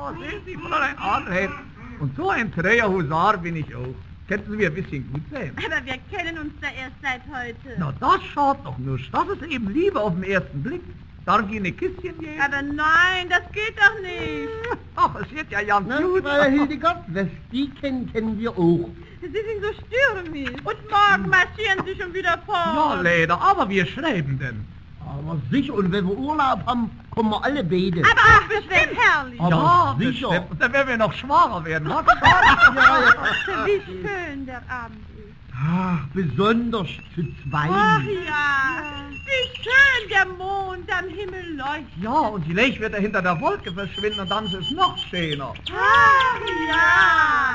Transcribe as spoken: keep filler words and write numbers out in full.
Ja, sehen Sie, Fräulein Adelheid. Und so ein träger Husar bin ich auch. Könnten Sie mir ein bisschen gut sein? Aber wir kennen uns da erst seit heute. Na, das schaut doch nur. Das ist eben Liebe auf den ersten Blick. Darf ich Ihnen ein Küsschen geben? Aber nein, das geht doch nicht. Ach, es wird ja ganz Na, gut. Frau Hildegard, was die kennen, kennen wir auch. Sie sind so stürmisch. Und morgen marschieren Sie schon wieder fort. Ja, leider, aber wir schreiben denn. Aber sicher, und wenn wir Urlaub haben, kommen wir alle beide. Aber ach, bestimmt herrlich. Aber ja, sicher. bestimmt. Und dann werden wir noch schwacher werden. Was? Ja, ja. Wie schön der Abend ist. Ach, besonders zu zweit. Ach ja, wie schön der Mond am Himmel leuchtet. Ja, und die Licht wird er hinter der Wolke verschwinden und dann ist es noch schöner. Ach ja.